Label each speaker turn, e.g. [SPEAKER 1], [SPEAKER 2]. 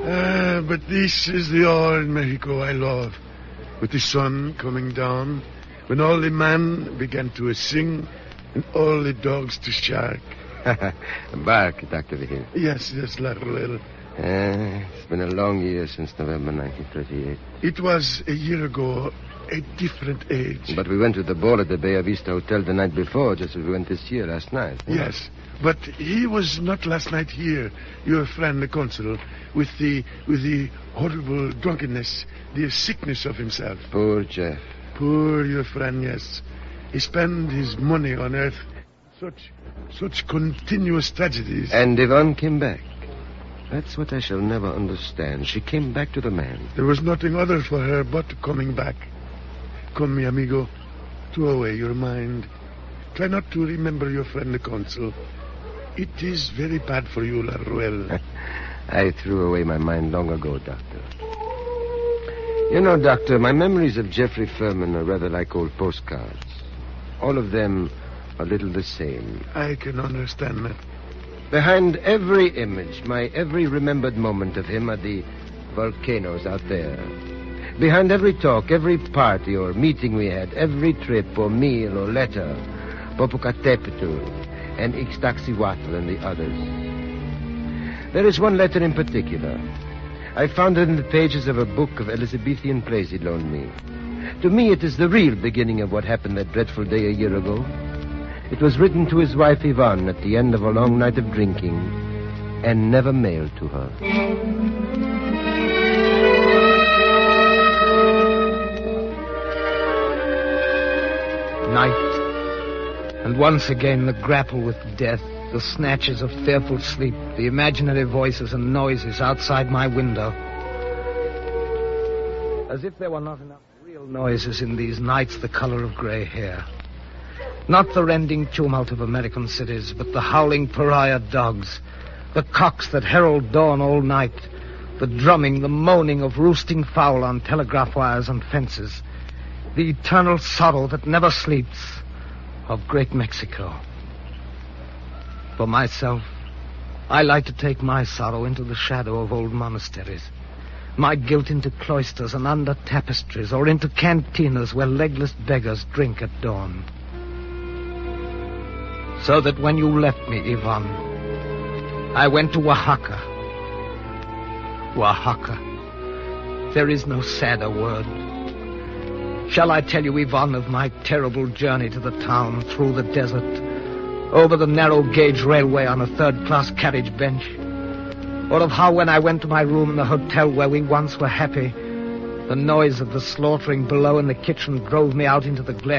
[SPEAKER 1] But this is the old Mexico I love. With the sun coming down, when all the men began to sing and all the dogs to shark.
[SPEAKER 2] Bark, Dr. Vigil.
[SPEAKER 1] Yes, La Ruel.
[SPEAKER 2] It's been a long year since November 1938.
[SPEAKER 1] It was a year ago, a different age.
[SPEAKER 2] But we went to the ball at the Bella Vista Hotel the night before, just as we went this year last night.
[SPEAKER 1] Yes, but he was not last night here, your friend the consul, with the horrible drunkenness, the sickness of himself.
[SPEAKER 2] Poor Jeff.
[SPEAKER 1] Poor your friend, yes. He spent his money on earth. Such continuous tragedies.
[SPEAKER 2] And Yvonne came back. That's what I shall never understand. She came back to the man.
[SPEAKER 1] There was nothing other for her but coming back. Come, mi amigo. Throw away your mind. Try not to remember your friend the consul. It is very bad for you, La Ruel.
[SPEAKER 2] I threw away my mind long ago, Doctor. You know, Doctor, my memories of Jeffrey Furman are rather like old postcards. All of them a little the same.
[SPEAKER 1] I can understand that.
[SPEAKER 2] Behind every image, my every remembered moment of him are the volcanoes out there. Behind every talk, every party or meeting we had, every trip or meal or letter, Popocatépetl and Ixtaccíhuatl and the others. There is one letter in particular. I found it in the pages of a book of Elizabethan plays he loaned me. To me, it is the real beginning of what happened that dreadful day a year ago. It was written to his wife Yvonne at the end of a long night of drinking and never mailed to her.
[SPEAKER 3] Night. And once again the grapple with death, the snatches of fearful sleep, the imaginary voices and noises outside my window. As if there were not enough real noises in these nights the color of gray hair. Not the rending tumult of American cities, but the howling pariah dogs, the cocks that herald dawn all night, the drumming, the moaning of roosting fowl on telegraph wires and fences, the eternal sorrow that never sleeps of Great Mexico. For myself, I like to take my sorrow into the shadow of old monasteries, my guilt into cloisters and under tapestries, or into cantinas where legless beggars drink at dawn. So that when you left me, Yvonne, I went to Oaxaca. Oaxaca. There is no sadder word. Shall I tell you, Yvonne, of my terrible journey to the town, through the desert, over the narrow-gauge railway on a third-class carriage bench? Or of how when I went to my room in the hotel where we once were happy, the noise of the slaughtering below in the kitchen drove me out into the glare